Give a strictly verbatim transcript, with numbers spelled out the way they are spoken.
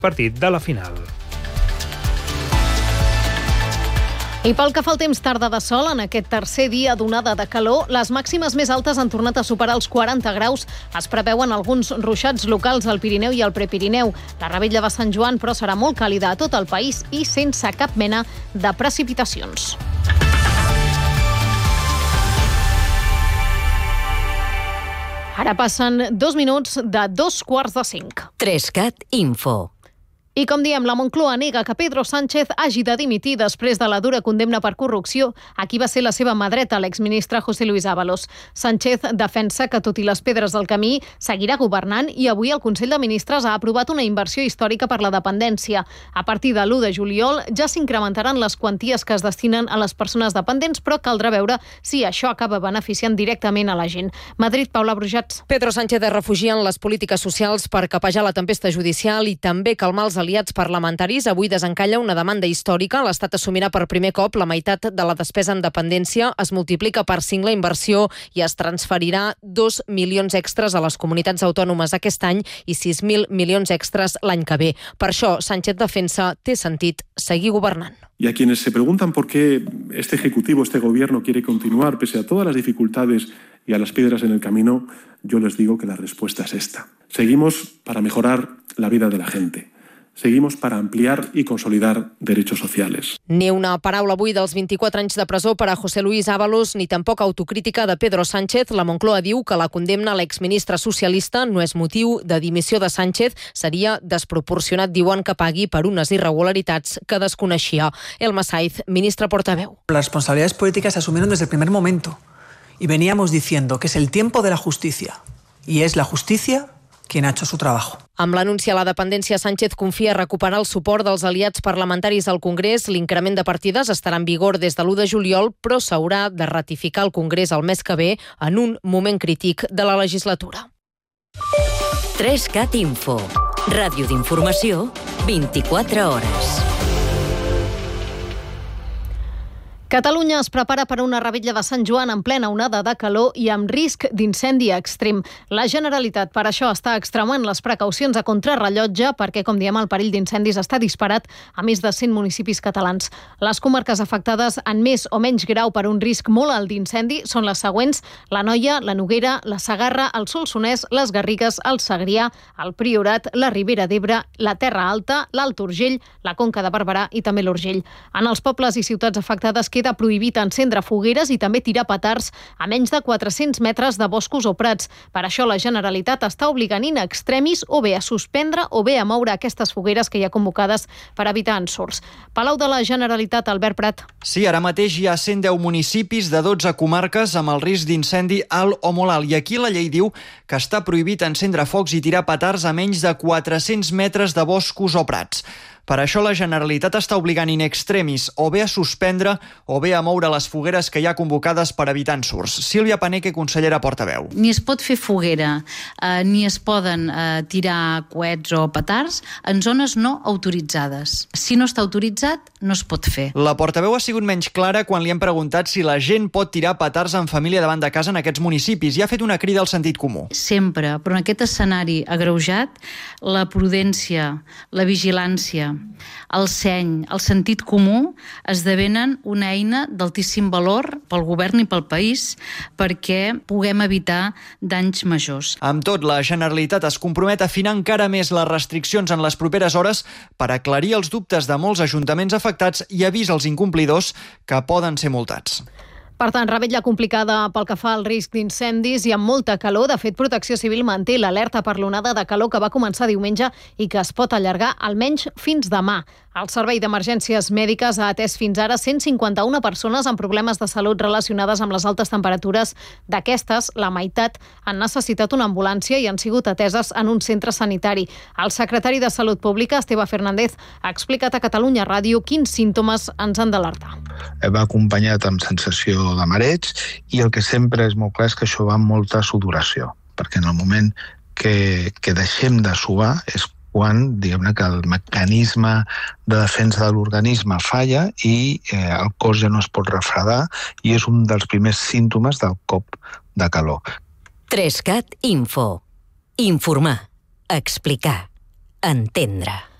Partit de la final. I pel que fa al temps, tarda de sol, en aquest tercer dia d'onada de calor, les màximes més altes han tornat a superar els quaranta graus. Es preveuen alguns ruixats locals al Pirineu i al Prepirineu. La Revetlla de Sant Joan, però, serà molt càlida a tot el país i sense cap mena de precipitacions. Ara passen dos minuts de dos quarts de cinc. Trescat Info. I com diem, la Moncloa nega que Pedro Sánchez hagi de dimitir després de la dura condemna per corrupció a qui va ser la seva mà dreta, l'exministre José Luis Ábalos. Sánchez defensa que, tot i les pedres del camí, seguirà governant i avui el Consell de Ministres ha aprovat una inversió històrica per la dependència. A partir de l'u de juliol ja s'incrementaran les quanties que es destinen a les persones dependents, però caldrà veure si això acaba beneficiant directament a la gent. Madrid, Paula Brujats. Pedro Sánchez es refugia en les polítiques socials per capejar la tempesta judicial i també calmar els aliats parlamentaris. Avui desencalla una demanda històrica. L'Estat assumirà per primer cop la meitat de la despesa en dependència, es multiplica per cinc la inversió i es transferirà dos milions extres a les comunitats autònomes aquest any i sis mil milions extres l'any que ve. Per això, Sánchez defensa té sentit seguir governant. Y a quienes se preguntan por qué este Ejecutivo, este Gobierno quiere continuar pese a todas las dificultades y a las piedras en el camino, yo les digo que la respuesta es esta. Seguimos para mejorar la vida de la gente. Seguimos para ampliar y consolidar derechos sociales. Ni una paraula avui dels vint-i-quatre anys de presó per a José Luis Ábalos, ni tampoc autocrítica de Pedro Sánchez. La Moncloa diu que la condemna a l'exministre socialista no és motiu de dimissió de Sánchez. Seria desproporcionat, diuen, que pagui per unes irregularitats que desconeixia. Elma Saiz, ministra portaveu. Las responsabilidades políticas se asumieron desde el primer momento y veníamos diciendo que es el tiempo de la justicia y es la justicia quien ha hecho su trabajo. Amb l'anunci a la dependència, Sánchez confia recuperar el suport dels aliats parlamentaris al Congrés. L'increment de partides estarà en vigor des de l'u de juliol, però s'haurà de ratificar al Congrés el mes que ve en un moment crític de la legislatura. Trescat Info. Ràdio d'informació, vint-i-quatre hores. Catalunya es prepara per a una revetlla de Sant Joan en plena onada de calor i amb risc d'incendi extrem. La Generalitat per això està extremant les precaucions a contrarrellotge perquè, com diem, el perill d'incendis està disparat a més de cent municipis catalans. Les comarques afectades en més o menys grau per un risc molt alt d'incendi són les següents: la Noia, la Noguera, la Segarra, el Solsonès, les Garrigues, el Segrià, el Priorat, la Ribera d'Ebre, la Terra Alta, l'Alt Urgell, la Conca de Barberà i també l'Urgell. En els pobles i ciutats afectades queda prohibit encendre fogueres i també tirar petards a menys de quatre-cents metres de boscos o prats. Per això la Generalitat està obligant in extremis o bé a suspendre o bé a moure aquestes fogueres que hi ha convocades per evitar ensorts. Palau de la Generalitat, Albert Prat. Sí, ara mateix hi ha cent deu municipis de dotze comarques amb el risc d'incendi alt o molt alt. I aquí la llei diu que està prohibit encendre focs i tirar petards a menys de quatre-cents metres de boscos o prats. Per això la Generalitat està obligant in extremis o bé a suspendre o bé a moure les fogueres que hi ha convocades per evitar ensorts. Sílvia Paneque, consellera portaveu. Ni es pot fer foguera, eh, ni es poden eh, tirar coets o petards en zones no autoritzades. Si no està autoritzat, no es pot fer. La portaveu ha sigut menys clara quan li hem preguntat si la gent pot tirar petards en família davant de casa en aquests municipis i ha fet una crida al sentit comú. Sempre, però en aquest escenari agreujat, la prudència, la vigilància, el seny, el sentit comú esdevenen una eina d'altíssim valor pel govern i pel país perquè puguem evitar danys majors. Amb tot, la Generalitat es compromet a afinar encara més les restriccions en les properes hores per aclarir els dubtes de molts ajuntaments afectats i avisa als incomplidors que poden ser multats. Per tant, revetlla complicada pel que fa al risc d'incendis i amb molta calor. De fet, Protecció Civil manté l'alerta per l'onada de calor que va començar diumenge i que es pot allargar almenys fins demà. El Servei d'Emergències Mèdiques ha atès fins ara cent cinquanta-una persones amb problemes de salut relacionades amb les altes temperatures. D'aquestes, la meitat han necessitat una ambulància i han sigut ateses en un centre sanitari. El secretari de Salut Pública, Esteve Fernández, ha explicat a Catalunya Ràdio quins símptomes ens han d'alertar. Va acompanyat amb sensació de mareig i el que sempre és molt clar és que això va amb molta sudoració, perquè en el moment que, que deixem de suar és quan, diguem-ne, que el mecanisme de defensa de l'organisme falla i eh, el cos ja no es pot refredar i és un dels primers símptomes del cop de calor. Trescat Info. Informar, explicar, entendre.